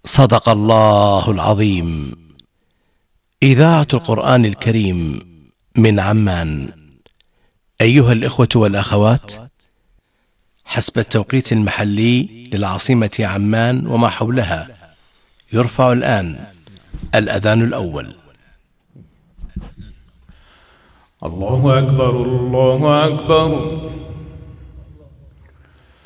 صدق الله العظيم. إذاعة القرآن الكريم من عمان. أيها الإخوة والأخوات، حسب التوقيت المحلي للعاصمة عمان وما حولها، يرفع الآن الأذان الأول. الله أكبر الله أكبر.